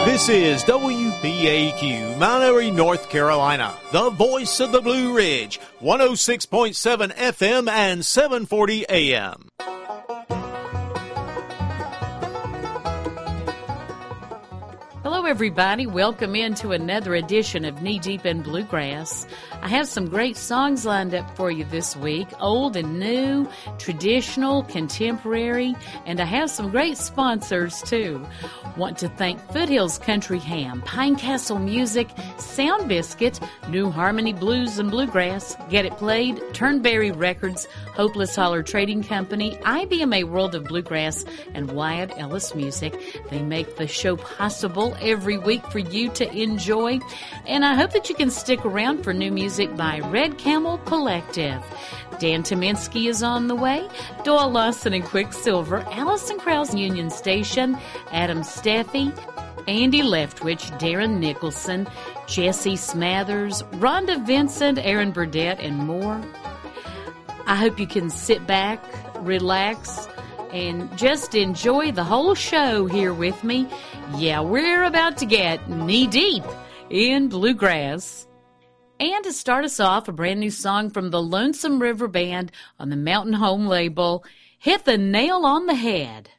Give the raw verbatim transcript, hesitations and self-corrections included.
This is W B A Q, Mount Airy, North Carolina, the voice of the Blue Ridge, one oh six point seven F M and seven forty A M. Hello, everybody. Welcome into another edition of Knee Deep in Bluegrass. I have some great songs lined up for you this week, old and new, traditional, contemporary, and I have some great sponsors, too. Want to thank Foothills Country Ham, Pine Castle Music, Sound Biscuit, New Harmony Blues and Bluegrass, Get It Played, Turnberry Records, Hopeless Holler Trading Company, I B M A World of Bluegrass, and Wyatt Ellis Music. They make the show possible every week for you to enjoy, and I hope that you can stick around for new music by Red Camel Collective. Dan Tominski is on the way, Doyle Lawson and Quicksilver, Allison Krause Union Station, Adam Steffi, Andy Leftwich, Darren Nicholson, Jesse Smathers, Rhonda Vincent, Aaron Burdett, and more. I hope you can sit back, relax, and just enjoy the whole show here with me. Yeah, we're about to get knee-deep in bluegrass. And to start us off, a brand new song from the Lonesome River Band on the Mountain Home label, Hit the Nail on the Head.